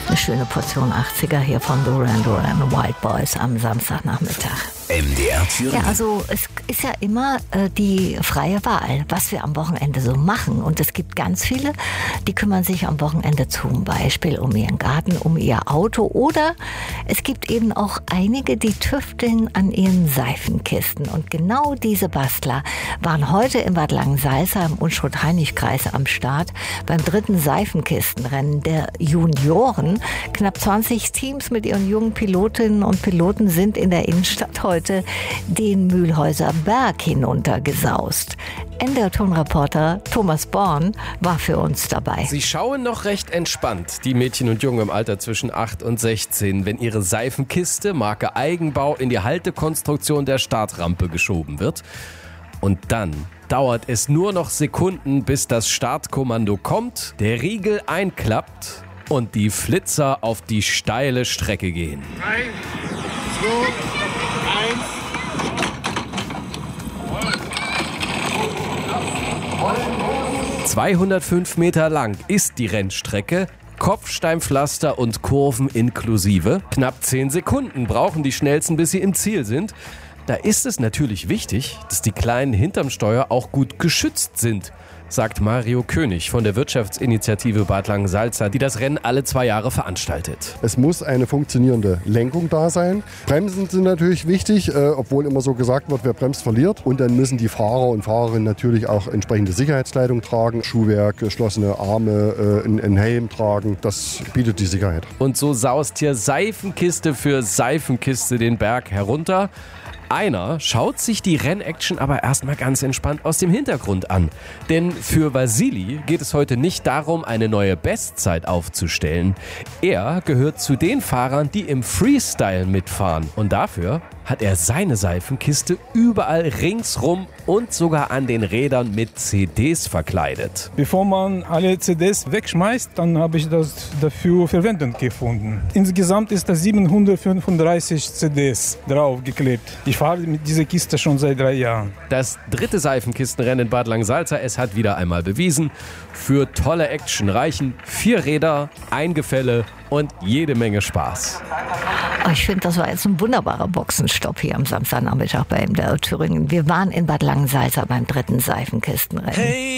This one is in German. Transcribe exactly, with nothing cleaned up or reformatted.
Eine schöne Portion achtziger hier von Duran Duran Wild Boys am Samstagnachmittag. M D R Thüringen. Ja, also es ist ja immer äh, die freie Wahl, was wir am Wochenende so machen. Und es gibt ganz viele, die kümmern sich am Wochenende zum Beispiel um ihren Garten, um ihr Auto. Oder es gibt eben auch einige, die tüfteln an ihren Seifenkisten. Und genau diese Bastler waren heute in Bad Langensalza im Unstrut-Hainich-Kreis am Start beim dritten Seifenkistenrennen der Junioren. Knapp zwanzig Teams mit ihren jungen Pilotinnen und Piloten sind in der Innenstadt heute den Mühlhäuser Berg hinuntergesaust. N D R-Tonreporter Thomas Born war für uns dabei. Sie schauen noch recht entspannt, die Mädchen und Jungen im Alter zwischen acht und sechzehn, wenn ihre Seifenkiste, Marke Eigenbau, in die Haltekonstruktion der Startrampe geschoben wird. Und dann dauert es nur noch Sekunden, bis das Startkommando kommt, der Riegel einklappt und die Flitzer auf die steile Strecke gehen. Drei, zwei, eins. zweihundertfünf Meter lang ist die Rennstrecke, Kopfsteinpflaster und Kurven inklusive. Knapp zehn Sekunden brauchen die Schnellsten, bis sie im Ziel sind. Da ist es natürlich wichtig, dass die Kleinen hinterm Steuer auch gut geschützt sind, sagt Mario König von der Wirtschaftsinitiative Bad Langensalza, die das Rennen alle zwei Jahre veranstaltet. Es muss eine funktionierende Lenkung da sein. Bremsen sind natürlich wichtig, äh, obwohl immer so gesagt wird, wer bremst, verliert. Und dann müssen die Fahrer und Fahrerinnen natürlich auch entsprechende Sicherheitskleidung tragen, Schuhwerk, geschlossene Arme, äh, einen Helm tragen. Das bietet die Sicherheit. Und so saust hier Seifenkiste für Seifenkiste den Berg herunter. Einer schaut sich die Rennaction aber erstmal ganz entspannt aus dem Hintergrund an. Denn für Vasili geht es heute nicht darum, eine neue Bestzeit aufzustellen. Er gehört zu den Fahrern, die im Freestyle mitfahren. Und dafür hat er seine Seifenkiste überall ringsrum und sogar an den Rädern mit C Ds verkleidet. Bevor man alle C Ds wegschmeißt, dann habe ich das dafür Verwendung gefunden. Insgesamt ist da siebenhundertfünfunddreißig C Ds draufgeklebt. Ich fahre mit dieser Kiste schon seit drei Jahren. Das dritte Seifenkistenrennen in Bad Langensalza, es hat wieder einmal bewiesen, für tolle Action reichen vier Räder, ein Gefälle und jede Menge Spaß. Ich finde, das war jetzt ein wunderbarer Boxenstopp hier am Samstagnachmittag bei M D R Thüringen. Wir waren in Bad Langensalza beim dritten Seifenkistenrennen. Hey.